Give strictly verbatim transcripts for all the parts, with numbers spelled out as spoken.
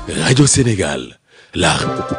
Radio Sénégal, la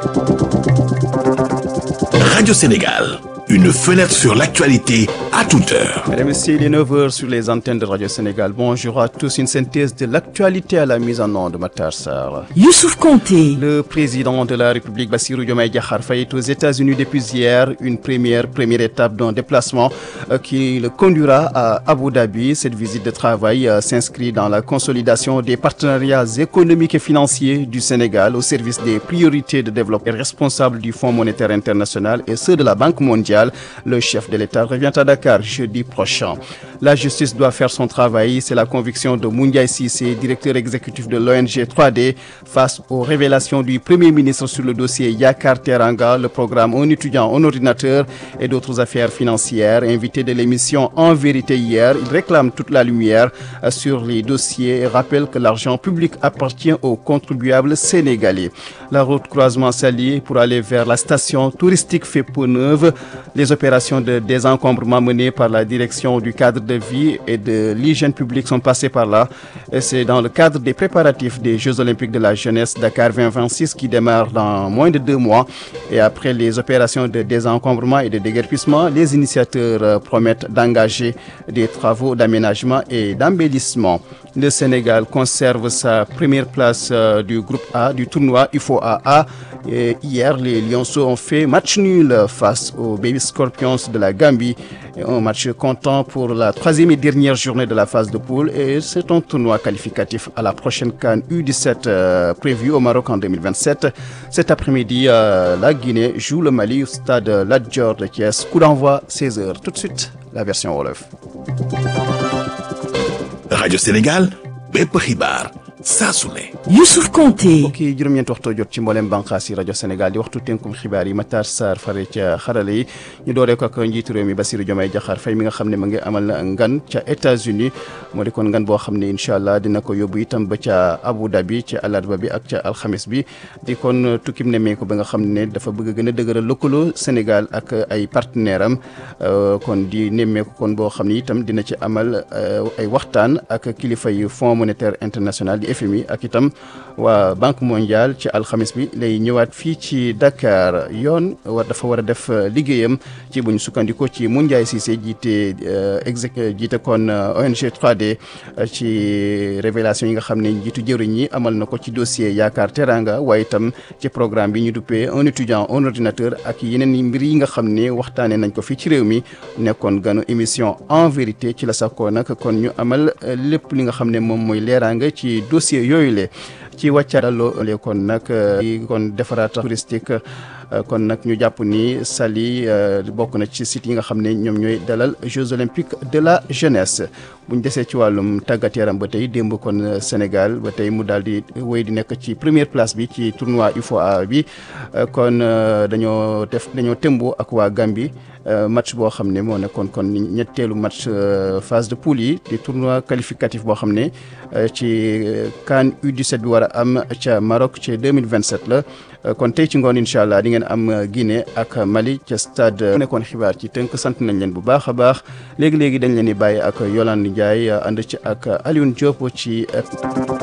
Radio Sénégal, une fenêtre sur l'actualité à toute heure. Mesdames et messieurs, il est neuf heures sur les antennes de Radio Sénégal. Bonjour à tous, une synthèse de l'actualité à la mise en onde de Matar Sarr. Youssouf Konté. Le président de la République, Bassirou Diomaye Diakhar Faye, est aux États-Unis depuis hier, une première, première étape d'un déplacement euh, qui le conduira à Abu Dhabi. Cette visite de travail euh, s'inscrit dans la consolidation des partenariats économiques et financiers du Sénégal au service des priorités de développement. Responsable du Fonds monétaire international et ceux de la Banque mondiale, le chef de l'État revient à Dakar jeudi prochain. La justice doit faire son travail, c'est la conviction de Moundiaye Cissé, directeur exécutif de l'O N G trois D, face aux révélations du Premier ministre sur le dossier Yakar Teranga, le programme Un étudiant, un ordinateur et d'autres affaires financières. Invité de l'émission En vérité hier, il réclame toute la lumière sur les dossiers et rappelle que l'argent public appartient aux contribuables sénégalais. La route croisement Sali pour aller vers la station touristique fait peau neuve. Les opérations de désencombrement menées par la direction du cadre de vie et de l'hygiène publique sont passées par là. Et c'est dans le cadre des préparatifs des Jeux olympiques de la jeunesse Dakar vingt vingt-six qui démarrent dans moins de deux mois. Et après les opérations de désencombrement et de déguerpissement, les initiateurs promettent d'engager des travaux d'aménagement et d'embellissement. Le Sénégal conserve sa première place euh, du groupe A du tournoi U F O A A. Et hier, les Lionceaux ont fait match nul face aux Baby Scorpions de la Gambie. Et un match comptant pour la troisième et dernière journée de la phase de poule. Et c'est un tournoi qualificatif à la prochaine CAN U dix-sept euh, prévue au Maroc en deux mille vingt-sept. Cet après-midi, euh, la Guinée joue le Mali au stade Lat Dior de Thiès. Coup d'envoi seize heures. Tout de suite, la version Wolof. Radio Sénégal, bépp xibaar saa su ne. Youssouf Konté. mbokk yi juróom-ñeent waxtu jot ci mboolem bànqaas yi rajo Sénégal di waxtu tënkum xibaar yi Matar Sarr fare ca xarala yi ñu dooree ko ak njiitu réew mi Bassirou Diomaye Diakhar Faye mi nga xam ne ma ngi amal ngan ca États-Unis moo di kon ngan boo xam ne incha allah dina ko yóbbu itam ba ca Abu Dhabi ca àllarba bi ak ca alxames bi di kon tukkim nemmeeku ba nga xam ne dafa bëgg a gën a dëgëral lëkkaloo Sénégal ak ay partenaire am kon di nemmeeku kon boo xam ne itam dina ci amal ay waxtaan ak kilifa yu Fonds monétaire international di F M I ak itam waa Banque mondiale ci alxamis bi lay ñëwaat fii ci Dakar yoon war dafa war a def liggéeyam ci buñ sukkandikoo ci Moundiaye Cissé jiite exec jiite kon O N G trois D ci révélation yi nga xam ne njiitu jëriñ ñi amal na ko ci dossier Yakar Teranga waaye itam ci programme bi ñu duppee un étudiant un ordinateur ak yeneen mbir yi nga xam ne waxtaanee nañ ko fii ci réew mi nekkoon ganu émission En vérité ci la sakkoo nag kon ñu amal lépp li nga xam ne moom mooy leeraanga ci dossier yooyu le ci wàccaaraloo kon nag kon defaraat touristique kon nag ñu jàpp ni Saly bokk na ci site yi nga xam ne ñoom ñooy dalal Jeux olympiques de la jeunesse buñ desee ci wàllum tàggat yaram ba tey démb kon Sénégal ba tey mu daal di wéy di nekk ci première place bi ci tournoi U F O A bi kon dañoo def dañoo tëmboo ak waa Gambie match boo xam ne moo nekkoon kon ñetteelu match phase de poule yi di tournoi qualificatif boo xam ne ci CAN U dix-sept bi war a am ca Maroc ci deux mille vingt-sept la kon tey ci ngoon incha allah di ngeen am Guinée ak Mali ca stade mu nekkoon xibaar ci tënk sant nañ leen bu baax a baax léegi-léegi dañ leen di bàyyi ak Yolande Ndiaye ànd ci ak Alioune Diop ci